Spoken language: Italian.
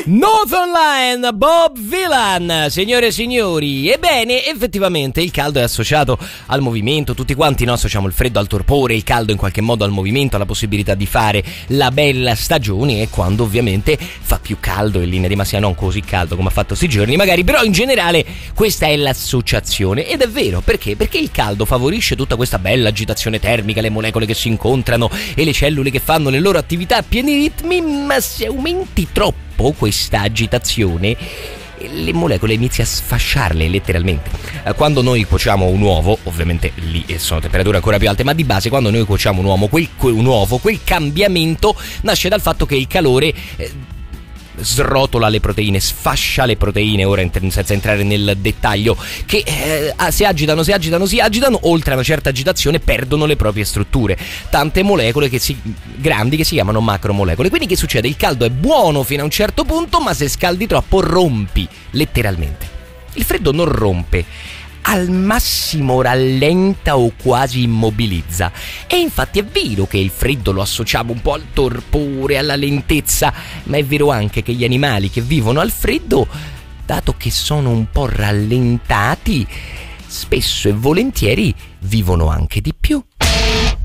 North Online, Bob Villan, signore e signori. Ebbene, effettivamente il caldo è associato al movimento. Tutti quanti associamo il freddo al torpore, il caldo in qualche modo al movimento, alla possibilità di fare la bella stagione. E quando ovviamente fa più caldo, in linea di massima non così caldo come ha fatto sti giorni magari, però in generale questa è l'associazione. Ed è vero, perché? Perché il caldo favorisce tutta questa bella agitazione termica, le molecole che si incontrano e le cellule che fanno le loro attività a pieni ritmi. Ma se aumenti troppo questa agitazione, le molecole inizi a sfasciarle letteralmente. Quando noi cuociamo un uovo, ovviamente lì sono temperature ancora più alte, ma di base quando noi cuociamo un uovo, quel cambiamento nasce dal fatto che il calore srotola le proteine, sfascia le proteine, ora senza entrare nel dettaglio, che si agitano, oltre a una certa agitazione perdono le proprie strutture, tante molecole grandi che si chiamano macromolecole. Quindi che succede? Il caldo è buono fino a un certo punto, ma se scaldi troppo rompi, letteralmente. Il freddo non rompe, al massimo rallenta o quasi immobilizza. E infatti è vero che il freddo lo associamo un po' al torpore, alla lentezza, ma è vero anche che gli animali che vivono al freddo, dato che sono un po' rallentati, spesso e volentieri vivono anche di più.